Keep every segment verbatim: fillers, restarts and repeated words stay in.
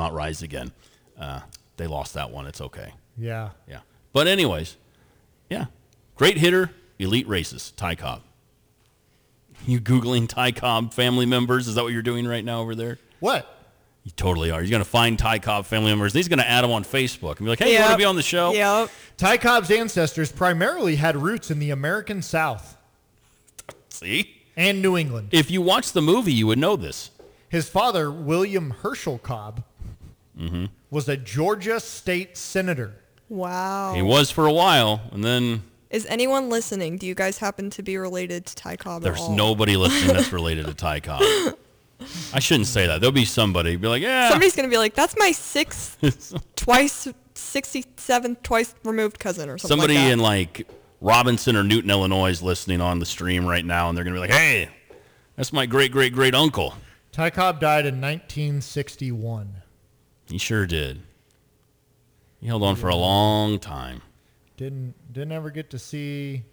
come out rise again. Uh, they lost that one. It's okay. Yeah. Yeah. But anyways, yeah. Great hitter, elite races, Ty Cobb. You Googling Ty Cobb family members? Is that what you're doing right now over there? What? You totally are. He's going to find Ty Cobb family members. He's going to add them on Facebook and be like, hey, Yep. you want to be on the show? Yep. Ty Cobb's ancestors primarily had roots in the American South. See? And New England. If you watch the movie, you would know this. His father, William Herschel Cobb, mm-hmm. was a Georgia state senator. Wow. He was for a while, and then... Is anyone listening? Do you guys happen to be related to Ty Cobb There's at all? nobody listening that's related to Ty Cobb. I shouldn't say that. There'll be somebody be like, yeah. Somebody's going to be like, that's my sixth, twice, sixty-seventh, twice removed cousin or something Somebody like that. in like Robinson or Newton, Illinois is listening on the stream right now, and they're going to be like, hey, that's my great-great-great-uncle. Ty Cobb died in nineteen sixty-one. He sure did. He held on for a long time. Didn't didn't ever get to see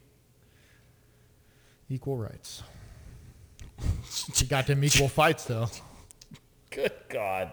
equal rights. He got them equal fights, though. Good God.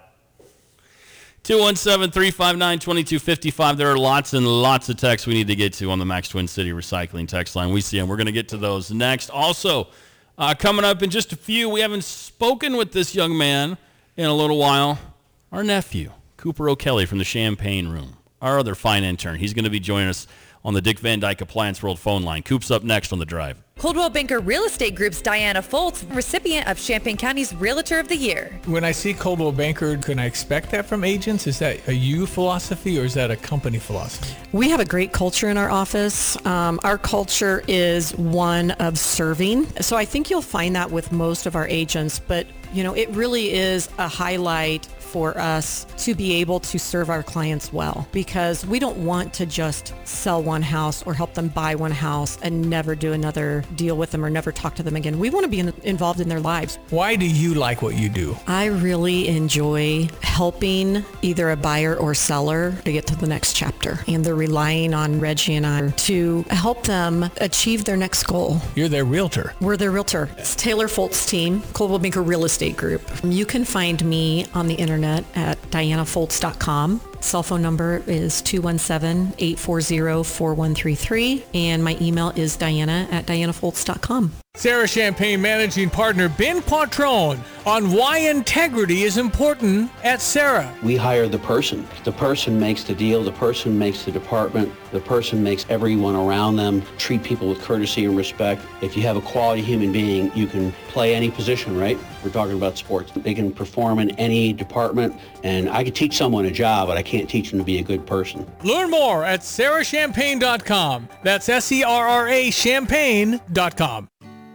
two one seven, three five nine, two two five five. There are lots and lots of texts we need to get to on the Max Twin City Recycling text line. We see them. We're going to get to those next. Also, uh, coming up in just a few, we haven't spoken with this young man in a little while. Our nephew, Cooper O'Kelly from the Champagne Room, our other fine intern. He's going to be joining us on the Dick Van Dyke Appliance World phone line. Coop's up next on The Drive. Coldwell Banker Real Estate Group's Diana Foltz, recipient of Champaign County's Realtor of the Year. When I see Coldwell Banker, can I expect that from agents? Is that a you philosophy or is that a company philosophy? We have a great culture in our office. Um, our culture is one of serving. So I think you'll find that with most of our agents, but you know, it really is a highlight for us to be able to serve our clients well, because we don't want to just sell one house or help them buy one house and never do another deal with them or never talk to them again. We want to be in, involved in their lives. Why do you like what you do? I really enjoy helping either a buyer or seller to get to the next chapter, and they're relying on Reggie and I to help them achieve their next goal. You're their realtor. We're their realtor. It's Taylor Foltz team, Coldwell Banker Real Estate Group. You can find me on the internet at diana foltz dot com. Cell phone number is two one seven, eight four zero, four one three three, and my email is diana at diana foltz dot com. Sarah Champagne Managing Partner Ben Quattrone on why integrity is important at Sarah. We hire the person. The person makes the deal. The person makes the department. The person makes everyone around them treat people with courtesy and respect. If you have a quality human being, you can play any position, right? We're talking about sports. They can perform in any department, and I could teach someone a job, but I can't teach them to be a good person. Learn more at sarah champagne dot com. That's S E R R A champagne dot com.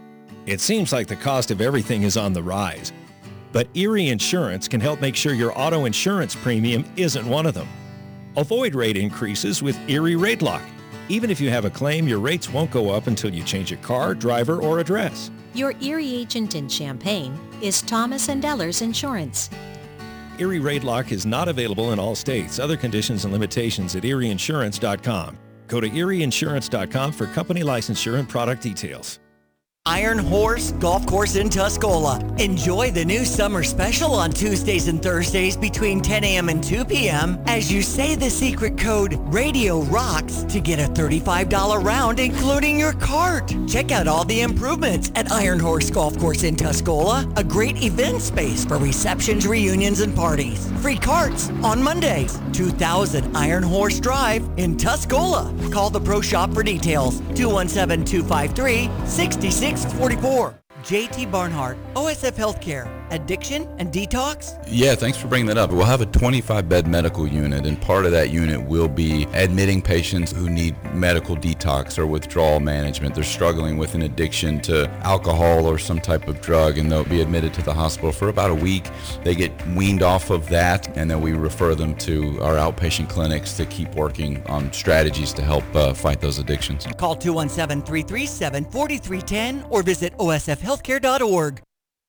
It seems like the cost of everything is on the rise, but Erie Insurance can help make sure your auto insurance premium isn't one of them. Avoid rate increases with Erie Rate Lock. Even if you have a claim, your rates won't go up until you change your car, driver, or address. Your Erie agent in Champaign is Thomas and Ellers Insurance. Erie Rate Lock is not available in all states. Other conditions and limitations at erie insurance dot com. Go to erie insurance dot com for company licensure and product details. Iron Horse Golf Course in Tuscola. Enjoy the new summer special on Tuesdays and Thursdays between ten a.m. and two p.m. as you say the secret code Radio Rocks to get a thirty-five dollars round including your cart. Check out all the improvements at Iron Horse Golf Course in Tuscola, a great event space for receptions, reunions, and parties. Free carts on Mondays. two thousand Iron Horse Drive in Tuscola. Call the Pro Shop for details. two one seven, two five three, six six four four. J T Barnhart, O S F Healthcare, addiction and detox? Yeah, thanks for bringing that up. We'll have a twenty-five bed medical unit, and part of that unit will be admitting patients who need medical detox or withdrawal management. They're struggling with an addiction to alcohol or some type of drug, and they'll be admitted to the hospital for about a week. They get weaned off of that, and then we refer them to our outpatient clinics to keep working on strategies to help uh, fight those addictions. Call two one seven, three three seven, four three one zero or visit O S F healthcare dot org.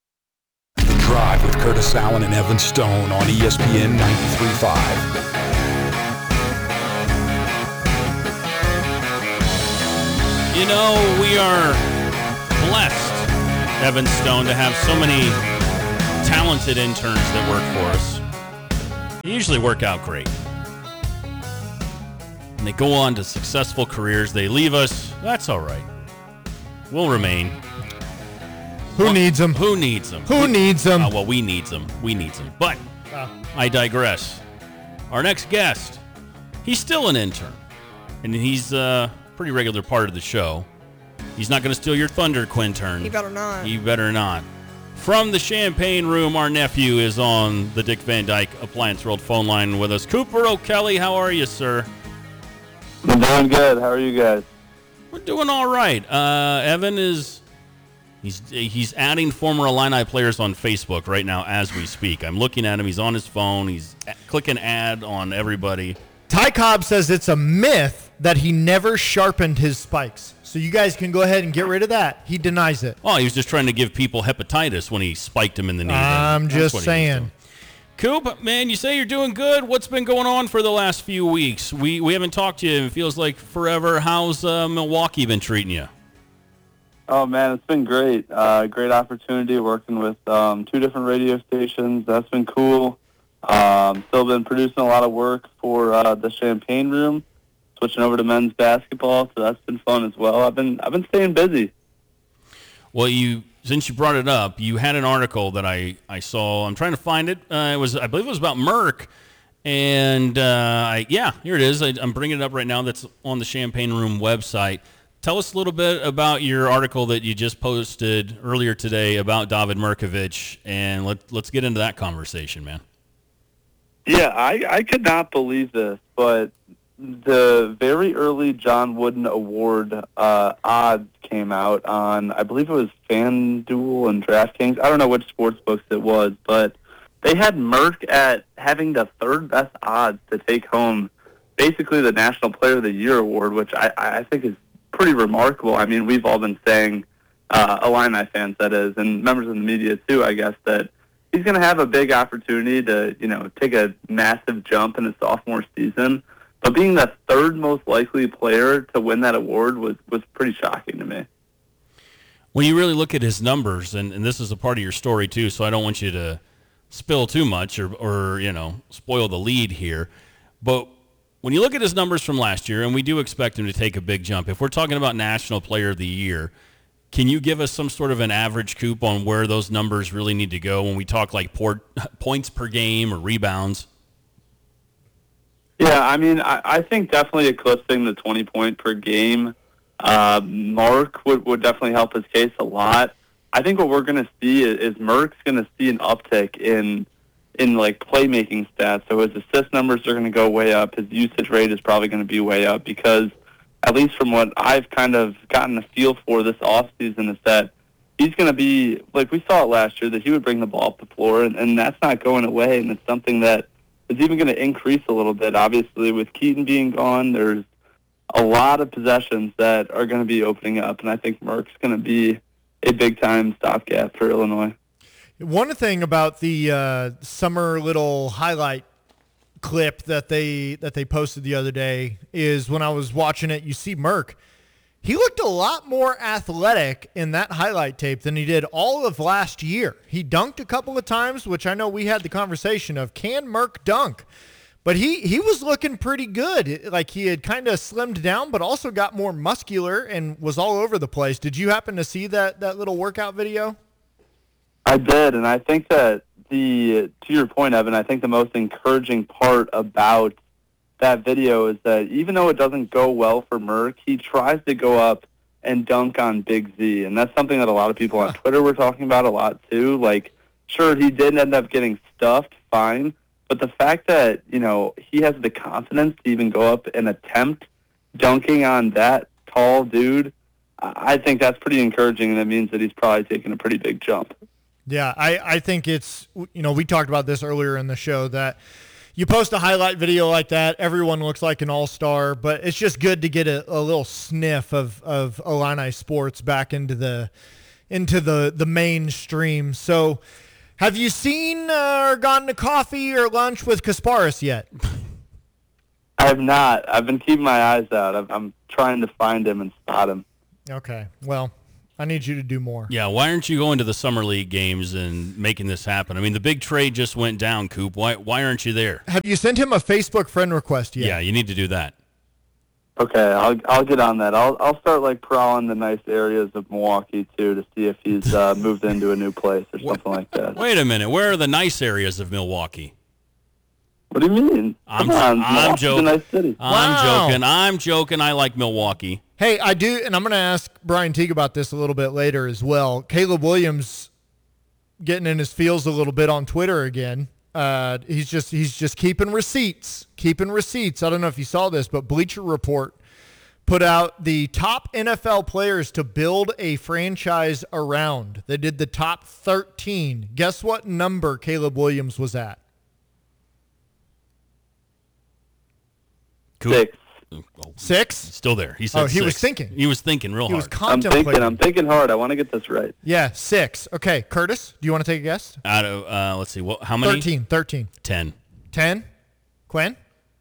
The Drive with Curtis Allen and Evan Stone on E S P N ninety-three point five. You know, we are blessed, Evan Stone, to have so many talented interns that work for us. They usually work out great. And they go on to successful careers. They leave us. That's all right. We'll remain. Who well, needs them? Who needs them? Who needs them? Uh, well, we need them. We need them. But uh. I digress. Our next guest, he's still an intern. And he's a pretty regular part of the show. He's not going to steal your thunder, Quintern. He better not. He better not. From the Champagne Room, our nephew is on the Dick Van Dyke Appliance World phone line with us. Cooper O'Kelly, how are you, sir? I'm doing good. How are you guys? We're doing all right. Uh, Evan is he's he's adding former Illini players on Facebook right now as we speak. I'm looking at him. He's on his phone. He's clicking add on everybody. Ty Cobb says it's a myth that he never sharpened his spikes. So you guys can go ahead and get rid of that. He denies it. Oh, he was just trying to give people hepatitis when he spiked him in the knee. I'm just saying. Coop, man, you say you're doing good. What's been going on for the last few weeks? We we haven't talked to you. It feels like forever. How's uh, Milwaukee been treating you? Oh, man, it's been great. Uh, great opportunity working with um, two different radio stations. That's been cool. Um, still been producing a lot of work for uh, the Champagne Room, switching over to men's basketball, so that's been fun as well. I've been I've been staying busy. Well, you since you brought it up, you had an article that I, I saw. I'm trying to find it. Uh, it was I believe it was about Merck, and uh, I, yeah, here it is. I, I'm bringing it up right now. That's on the Champagne Room website. Tell us a little bit about your article that you just posted earlier today about David Mirkovic, and let let's get into that conversation, man. Yeah, I, I could not believe this, but the very early John Wooden Award uh, odds came out on, I believe it was FanDuel and DraftKings. I don't know which sports books it was, but they had Merck at having the third best odds to take home basically the National Player of the Year award, which I, I think is pretty remarkable. I mean, we've all been saying, uh, Illini fans that is, and members of the media too, I guess, that he's going to have a big opportunity to, you know, take a massive jump in his sophomore season. But being the third most likely player to win that award was, was pretty shocking to me. When you really look at his numbers, and, and this is a part of your story too, so I don't want you to spill too much or, or, you know, spoil the lead here. But when you look at his numbers from last year, and we do expect him to take a big jump, if we're talking about National Player of the Year, can you give us some sort of an average, Coop, on where those numbers really need to go when we talk like port, points per game or rebounds? Yeah, I mean, I, I think definitely eclipsing the twenty point per game uh, mark would, would definitely help his case a lot. I think what we're going to see is, is Merck's going to see an uptick in in like playmaking stats. So his assist numbers are going to go way up. His usage rate is probably going to be way up because, at least from what I've kind of gotten a feel for this offseason, is that he's going to be, like we saw it last year, that he would bring the ball up the floor, and, and that's not going away, and it's something that is even going to increase a little bit. Obviously, with Keaton being gone, there's a lot of possessions that are going to be opening up, and I think Merck's going to be a big-time stopgap for Illinois. One thing about the uh, summer little highlight clip that they that they posted the other day is when I was watching it, you see Merck. He looked a lot more athletic in that highlight tape than he did all of last year. He dunked a couple of times, which I know we had the conversation of, can Merck dunk? But he, he was looking pretty good. Like he had kind of slimmed down, but also got more muscular and was all over the place. Did you happen to see that, that little workout video? I did, and I think that the, to your point, Evan, I think the most encouraging part about that video is that even though it doesn't go well for Merck, he tries to go up and dunk on Big Z, and that's something that a lot of people on Twitter were talking about a lot too. Like, sure, he did end up getting stuffed, fine, but the fact that, you know, he has the confidence to even go up and attempt dunking on that tall dude, I think that's pretty encouraging, and it means that he's probably taking a pretty big jump. Yeah, I, I think it's, you know, we talked about this earlier in the show that you post a highlight video like that, everyone looks like an all-star, but it's just good to get a, a little sniff of, of Illini sports back into the into the, the mainstream. So have you seen uh, or gone to coffee or lunch with Kasparis yet? I have not. I've been keeping my eyes out. I'm, I'm trying to find him and spot him. Okay, well, I need you to do more. Yeah, why aren't you going to the Summer League games and making this happen? I mean, the big trade just went down, Coop. Why why aren't you there? Have you sent him a Facebook friend request yet? Yeah, you need to do that. Okay, I'll I'll get on that. I'll I'll start like prowling the nice areas of Milwaukee too to see if he's uh, moved into a new place or something like that. Wait a minute. Where are the nice areas of Milwaukee? What do you mean? I'm, Come on, I'm Milwaukee's joking. a nice city. I'm Wow. joking. I'm joking. I like Milwaukee. Hey, I do, and I'm going to ask Brian Teague about this a little bit later as well. Caleb Williams getting in his feels a little bit on Twitter again. Uh, he's just he's just keeping receipts, keeping receipts. I don't know if you saw this, but Bleacher Report put out the top N F L players to build a franchise around. They did the top thirteen. Guess what number Caleb Williams was at? Coop. Six. Six? Still there. He said Oh, he was six. thinking. He was thinking real He was hard. I'm contemplating. thinking. I'm thinking hard. I want to get this right. Yeah, six. Okay, Curtis, do you want to take a guess? Out of, uh, let's see, what? How many? thirteen. thirteen. Ten. ten. Quinn?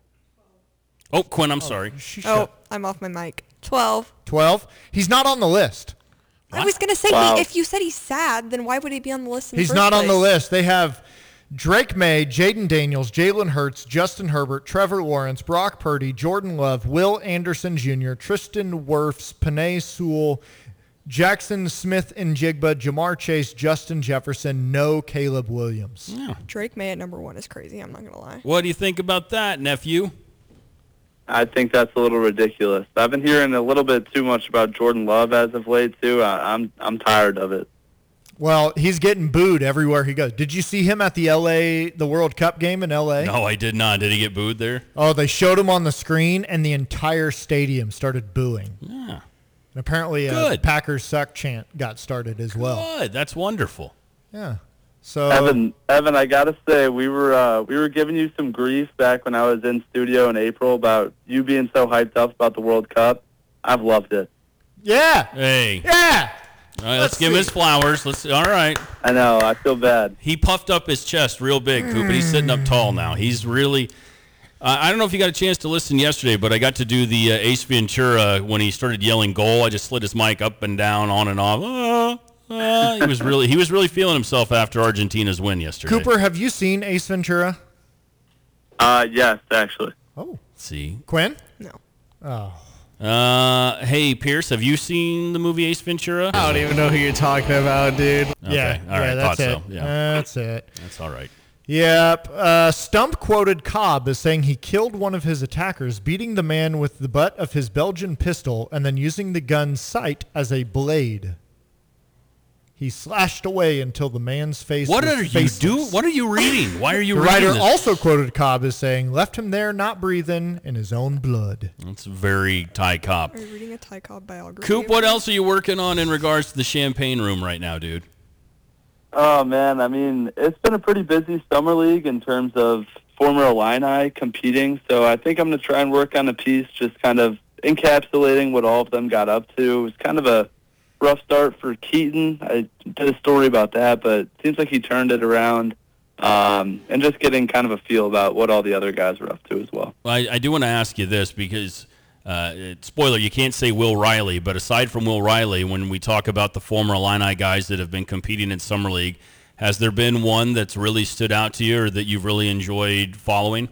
Oh, Quinn, I'm sorry. Oh, I'm off my mic. twelve. twelve. He's not on the list. I was going to say, Wow. he, if you said he's sad, then why would he be on the list in the He's first not on the place? list. They have Drake May, Jaden Daniels, Jalen Hurts, Justin Herbert, Trevor Lawrence, Brock Purdy, Jordan Love, Will Anderson Junior, Tristan Wirfs, Penei Sewell, Jackson Smith and Jigba, Jamar Chase, Justin Jefferson, no Caleb Williams. Yeah. Drake May at number one is crazy. I'm not going to lie. What do you think about that, nephew? I think that's a little ridiculous. I've been hearing a little bit too much about Jordan Love as of late too. I, I'm I'm tired of it. Well, he's getting booed everywhere he goes. Did you see him at the L A, the World Cup game in L A? No, I did not. Did he get booed there? Oh, they showed him on the screen, and the entire stadium started booing. Yeah. And apparently a Good. Packers suck chant got started as well. Good. That's wonderful. Yeah. So Evan, Evan, I gotta say, we were uh, we were giving you some grief back when I was in studio in April about you being so hyped up about the World Cup. I've loved it. Yeah. Hey. Yeah. All right, let's, Let's give him see. his flowers. Let's. All right. I know. I feel bad. He puffed up his chest real big, Coop, and he's sitting up tall now. He's really. Uh, I don't know if you got a chance to listen yesterday, but I got to do the uh, Ace Ventura when he started yelling goal. I just slid his mic up and down, on and off. Ah, ah. He was really he was really feeling himself after Argentina's win yesterday. Cooper, have you seen Ace Ventura? Uh, yes, actually. Oh. See. Quinn? No. Oh. Uh, hey Pierce, have you seen the movie Ace Ventura? I don't even know who you're talking about, dude. Okay. Yeah. All right. yeah, that's Thought it. so. Yeah. That's it. That's all right. Yep. Uh, Stump quoted Cobb as saying he killed one of his attackers, beating the man with the butt of his Belgian pistol and then using the gun's sight as a blade. He slashed away until the man's face What was are you faceless. do? What are you reading? Why are you The reading writer this? also quoted Cobb as saying, left him there not breathing in his own blood. That's very Ty Cobb. Are you reading a Ty Cobb biography? Coop, what else are you working on in regards to the Champagne Room right now, dude? Oh man, I mean, it's been a pretty busy summer league in terms of former Illini competing. So I think I'm going to try and work on a piece just kind of encapsulating what all of them got up to. It was kind of a rough start for Keaton. I did a story about that, but it seems like he turned it around. Um, and just getting kind of a feel about what all the other guys were up to as well. Well, I, I do want to ask you this because, uh, it- spoiler, you can't say Will Riley, but aside from Will Riley, when we talk about the former Illini guys that have been competing in Summer League, has there been one that's really stood out to you or that you've really enjoyed following?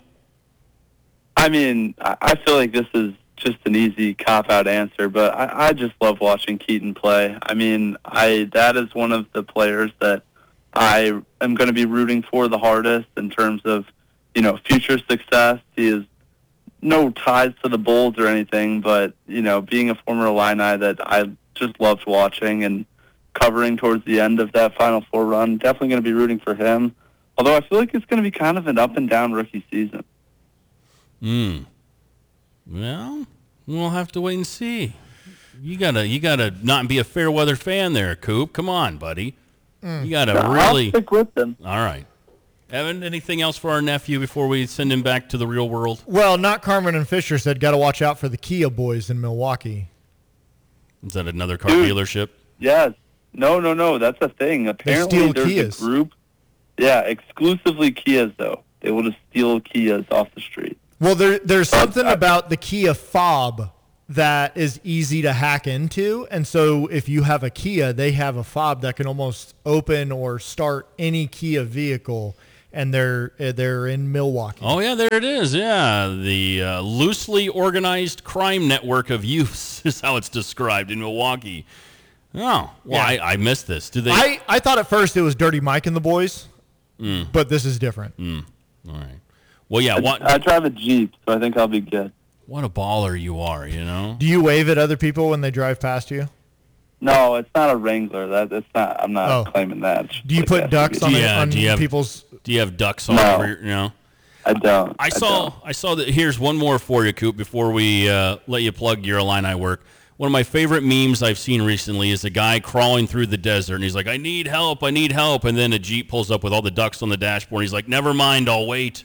I mean, I I feel like this is just an easy cop-out answer, but I, I just love watching Keaton play. I mean, I that is one of the players that I am going to be rooting for the hardest in terms of, you know, future success. He has no ties to the Bulls or anything, but, you know, being a former Illini that I just loved watching and covering towards the end of that Final Four run, definitely going to be rooting for him. Although I feel like it's going to be kind of an up-and-down rookie season. Hmm. Well, we'll have to wait and see. You gotta, you gotta not be a fair weather fan there, Coop. Come on, buddy. Mm. You gotta No, really. I'll stick with them. All right, Evan. Anything else for our nephew before we send him back to the real world? Well, not Carmen and Fisher said got to watch out for the Kia boys in Milwaukee. Is that another car Dude. dealership? Yes. No, no, no. That's a thing. Apparently, steal there's Kias. a group. Yeah, exclusively Kias, though. They will just steal Kias off the street. Well, there, there's something about the Kia fob that is easy to hack into. And so if you have a Kia, they have a fob that can almost open or start any Kia vehicle, and they're they're in Milwaukee. Oh, yeah, there it is. Yeah, the uh, loosely organized crime network of youths is how it's described in Milwaukee. Oh, well, Yeah. I, I missed this. Do they? I, I thought at first it was Dirty Mike and the boys, Mm. but this is different. Mm. All right. Well, yeah. I, What I drive a Jeep, so I think I'll be good. what a baller you are, you know? Do you wave at other people when they drive past you? No, it's not a Wrangler. That it's not. I'm not Oh. claiming that. Do you put ducks on, the, Yeah, on do you have- people's... Do you have ducks all No. over your, you know? I don't. I saw I, saw that. Here's one more for you, Coop, before we uh, let you plug your Illini work. One of my favorite memes I've seen recently is a guy crawling through the desert, and he's like, I need help, I need help. And then a Jeep pulls up with all the ducks on the dashboard, and he's like, never mind, I'll wait.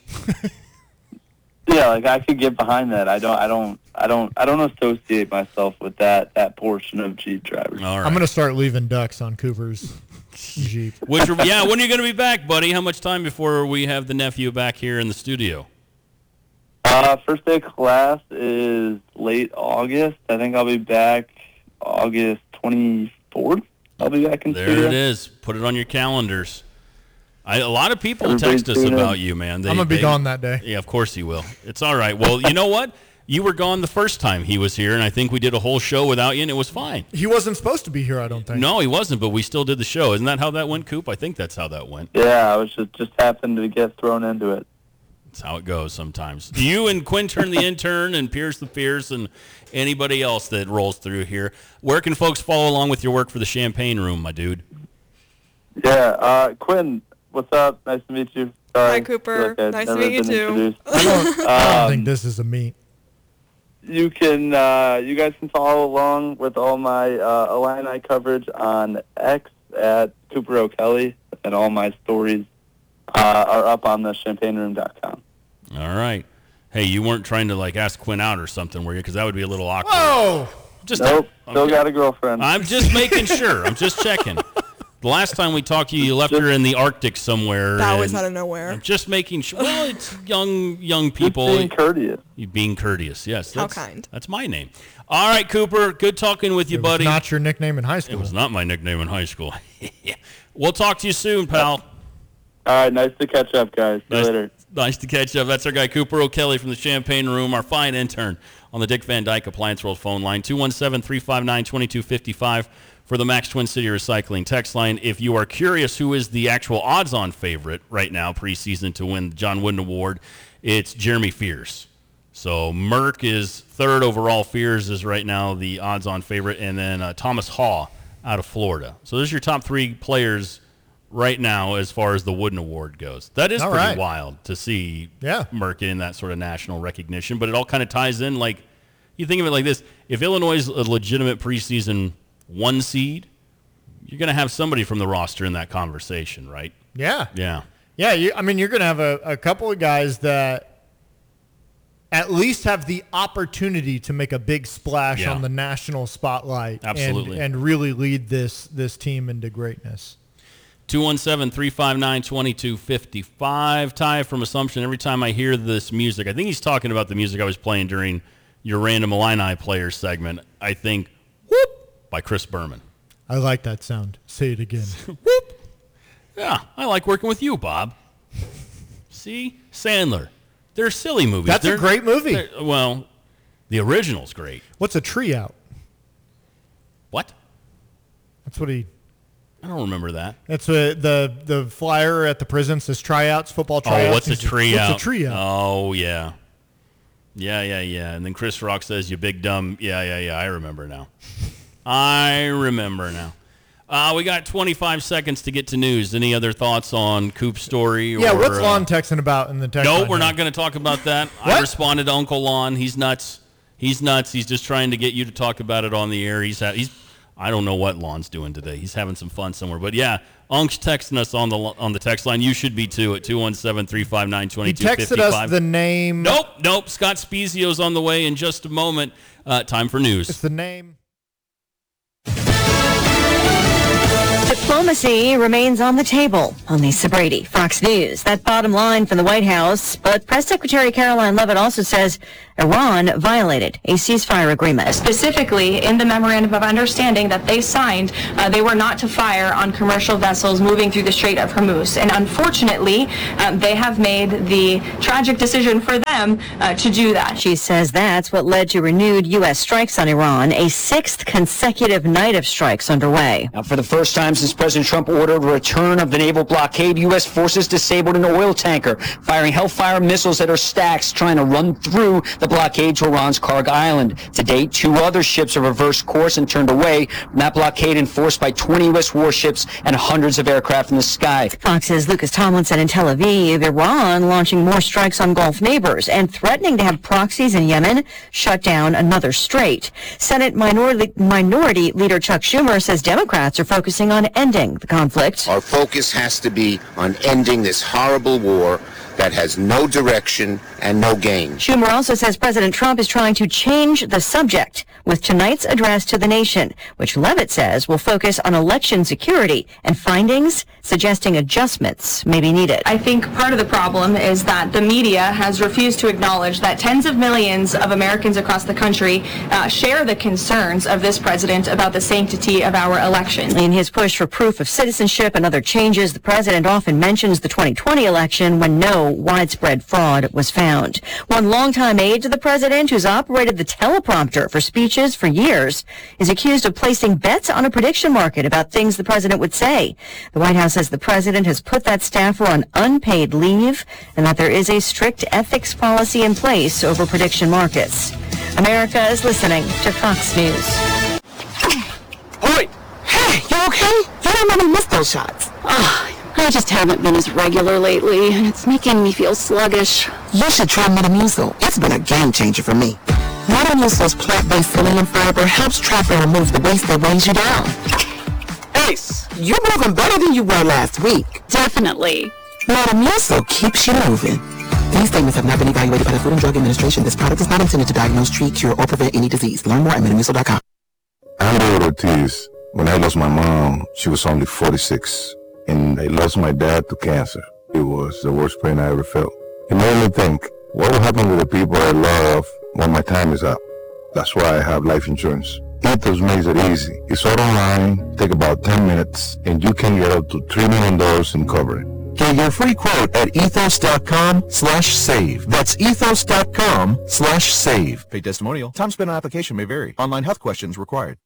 Yeah, like I could get behind that. I don't. I don't. I don't. I don't associate myself with that that portion of Jeep drivers. All right. I'm going to start leaving ducks on Cooper's Jeep. Which, yeah, when are you going to be back, buddy? How much time before we have the nephew back here in the studio? Uh, first day of class is late August. I think I'll be back August twenty-fourth. I'll be back in There studio. it is. Put it on your calendars. I, a lot of people Everybody text us tune in. about you, man. They, I'm going to be they- gone that day. Yeah, of course you will. It's all right. Well, you know what? You were gone the first time he was here, and I think we did a whole show without you, and it was fine. He wasn't supposed to be here, I don't think. No, he wasn't, but we still did the show. Isn't that how that went, Coop? I think that's how that went. Yeah, I was just just happened to get thrown into it. That's how it goes sometimes. You and Quintern the intern and Pierce the Fierce and anybody else that rolls through here. Where can folks follow along with your work for the Champagne Room, my dude? Yeah, uh, Quinn, what's up? Nice to meet you. Sorry, Hi, Cooper. I've Nice to never meet you, been too. introduced. I don't, I don't Um, think this is a meet. You can, uh, you guys can follow along with all my uh, Illini coverage on X at Cooper O'Kelly, and all my stories uh, are up on the champagne room dot com. All right. Hey, you weren't trying to, like, ask Quinn out or something, were you? Because that would be a little awkward. Whoa! Just Nope, still okay. got a girlfriend. I'm just making sure. I'm just checking. The last time we talked to you, you left her in the Arctic somewhere. That was and out of nowhere. I'm just making sure. Well, it's young young people. Just being courteous. You being courteous, yes. How That's, kind. That's my name. All right, Cooper. Good talking with you, It was buddy. not your nickname in high It school. was not my nickname in high school. We'll talk to you soon, pal. All right, nice to catch up, guys. See you Nice, later. nice to catch up. That's our guy, Cooper O'Kelly from the Champagne Room, our fine intern on the Dick Van Dyke Appliance World phone line, two one seven, three five nine, two two five five for the Max Twin City Recycling text line. If you are curious who is the actual odds-on favorite right now preseason to win the John Wooden Award, it's Jeremy Fears. So Merck is third overall. Fears is right now the odds-on favorite, and then uh, Thomas Haw out of Florida. So those are your top three players right now as far as the Wooden Award goes. That is All pretty right. wild to see Yeah. Merck getting that sort of national recognition, but it all kind of ties in. Like, you think of it like this. If Illinois is a legitimate preseason one seed, you're going to have somebody from the roster in that conversation, right? Yeah. Yeah. Yeah, you, I mean, you're going to have a, a couple of guys that at least have the opportunity to make a big splash Yeah. on the national spotlight. and- Absolutely. And, really lead this this team into greatness. two one seven, three five nine, two two five five. Ty from Assumption, every time I hear this music, I think he's talking about the music I was playing during your Random Illini Players segment. I think, whoop, by Chris Berman. I like that sound. Say it again. Yeah, I like working with you, Bob. See? Sandler. They're silly movies. That's a They're- great movie. they're- Well, the original's great. What's a tree out? What? That's what he... I don't remember that. That's a, the the flyer at the prison says tryouts, football tryouts. Oh, what's a He's like, tree out? What's a tree out? Oh, yeah. Yeah, yeah, yeah. And then Chris Rock says, you big dumb. Yeah, yeah, yeah. I remember now. I remember now. Uh, we got twenty-five seconds to get to news. Any other thoughts on Coop's story? Yeah, or, what's uh, Lon texting about in the text No, line we're here? not going to talk about that. I What? responded to Uncle Lon. He's nuts. He's nuts. He's just trying to get you to talk about it on the air. He's ha- he's. I don't know what Lon's doing today. He's having some fun somewhere. But yeah, Unk's texting us on the on the text line. You should be too at two one seven, three five nine, two He two five five. texted us the name. Nope, nope. Scott Spezio's on the way in just a moment. Uh, time for news. It's the name. Diplomacy remains on the table. On Lisa Brady, Fox News. That bottom line from the White House. But Press Secretary Caroline Leavitt also says Iran violated a ceasefire agreement. Specifically, in the memorandum of understanding that they signed, uh, they were not to fire on commercial vessels moving through the Strait of Hormuz. And unfortunately, um, they have made the tragic decision for them uh, to do that. She says that's what led to renewed U S strikes on Iran, a sixth consecutive night of strikes underway. Now, for the first time since President Trump ordered a return of the naval blockade, U S forces disabled an oil tanker, firing Hellfire missiles at her stacks, trying to run through the blockade to Iran's Karg Island. To date, two other ships have reversed course and turned away from that blockade enforced by twenty U S warships and hundreds of aircraft in the sky. Fox's Lucas Tomlinson in Tel Aviv. Iran launching more strikes on Gulf neighbors and threatening to have proxies in Yemen shut down another strait. Senate Minority, Minority Leader Chuck Schumer says Democrats are focusing on ending the conflict. Our focus has to be on ending this horrible war that has no direction and no gain. Schumer also says President Trump is trying to change the subject with tonight's address to the nation, which Levitt says will focus on election security and findings suggesting adjustments may be needed. I think part of the problem is that the media has refused to acknowledge that tens of millions of Americans across the country uh, share the concerns of this president about the sanctity of our elections. In his push for proof of citizenship and other changes, the president often mentions the twenty twenty election when no widespread fraud was found. One longtime aide to the president, who's operated the teleprompter for speeches for years, is accused of placing bets on a prediction market about things the president would say. The White House says the president has put that staffer on unpaid leave and that there is a strict ethics policy in place over prediction markets. America is listening to Fox News. Oi! Hey, you okay? You don't let me miss those shots. Oh, I just haven't been as regular lately, and it's making me feel sluggish. You should try Metamucil. It's been a game changer for me. Metamucil's plant-based psyllium fiber helps trap and remove the waste that weighs you down. Ace, you're moving better than you were last week. Definitely. Metamucil keeps you moving. These statements have not been evaluated by the Food and Drug Administration. This product is not intended to diagnose, treat, cure, or prevent any disease. Learn more at metamucil dot com. I'm David Ortiz. When I lost my mom, she was only forty-six. And I lost my dad to cancer. It was the worst pain I ever felt. It made me think, what will happen to the people I love when my time is up? That's why I have life insurance. Ethos makes it easy. It's all online, take about ten minutes, and you can get up to three million dollars in coverage. Get your free quote at ethos dot com slash save. That's ethos dot com slash save. Paid testimonial. Time spent on application may vary. Online health questions required.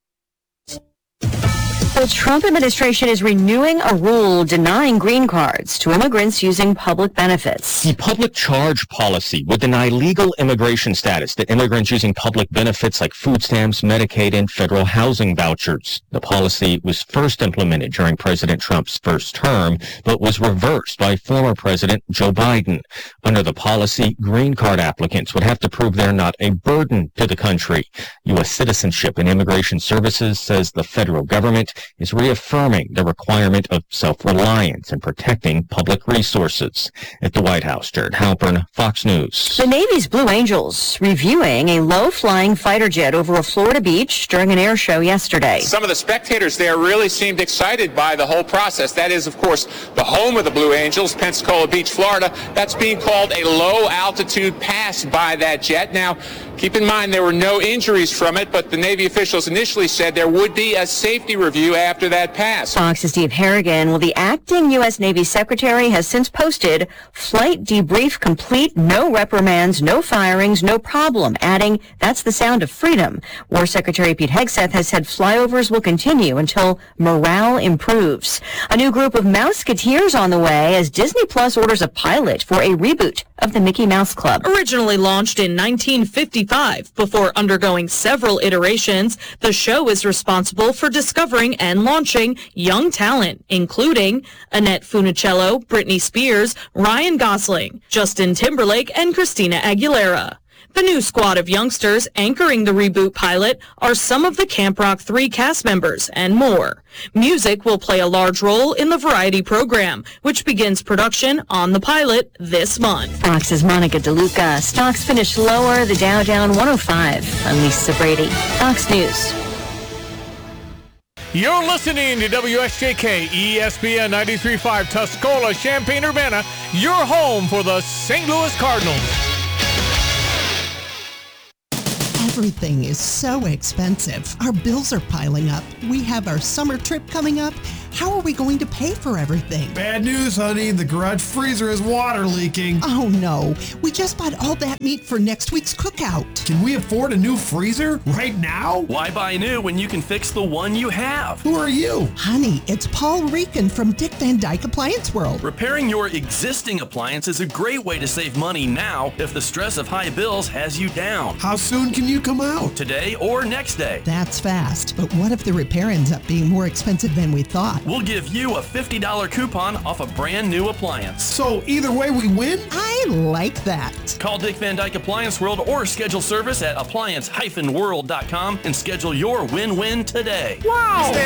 The Trump administration is renewing a rule denying green cards to immigrants using public benefits. The public charge policy would deny legal immigration status to immigrants using public benefits like food stamps, Medicaid, and federal housing vouchers. The policy was first implemented during President Trump's first term, but was reversed by former President Joe Biden. Under the policy, green card applicants would have to prove they're not a burden to the country. U S Citizenship and Immigration Services says the federal government is reaffirming the requirement of self-reliance and protecting public resources. At the White House, Jared Halpern, Fox News. The Navy's Blue Angels reviewing a low-flying fighter jet over a Florida beach during an air show yesterday. Some of the spectators there really seemed excited by the whole process. That is, of course, the home of the Blue Angels, Pensacola Beach, Florida. That's being called a low-altitude pass by that jet. Now, keep in mind there were no injuries from it, but the Navy officials initially said there would be a safety review after that pass. Fox's Steve Harrigan. Well, the acting U S Navy Secretary has since posted flight debrief complete, no reprimands, no firings, no problem, adding that's the sound of freedom. War Secretary Pete Hegseth has said flyovers will continue until morale improves. A new group of Mouseketeers on the way as Disney Plus orders a pilot for a reboot of the Mickey Mouse Club. Originally launched in nineteen fifty-five, before undergoing several iterations, the show is responsible for discovering and launching young talent, including Annette Funicello, Britney Spears, Ryan Gosling, Justin Timberlake, and Christina Aguilera. The new squad of youngsters anchoring the reboot pilot are some of the Camp Rock three cast members and more. Music will play a large role in the variety program, which begins production on the pilot this month. Fox's Monica DeLuca. Stocks finished lower, the Dow down one oh five. I'm Lisa Brady. Fox News. You're listening to W S J K E S P N ninety-three point five Tuscola, Champaign-Urbana, your home for the Saint Louis Cardinals. Everything is so expensive. Our bills are piling up. We have our summer trip coming up. How are we going to pay for everything? Bad news, honey. The garage freezer is water leaking. Oh, no. We just bought all that meat for next week's cookout. Can we afford a new freezer right now? Why buy new when you can fix the one you have? Who are you? Honey, it's Paul Rican from Dick Van Dyke Appliance World. Repairing your existing appliance is a great way to save money now if the stress of high bills has you down. How soon can you come out? Today or next day. That's fast. But what if the repair ends up being more expensive than we thought? We'll give you a fifty dollars coupon off a brand new appliance. So either way we win? I like that. Call Dick Van Dyke Appliance World or schedule service at appliance dash world dot com and schedule your win-win today. Wow! Stay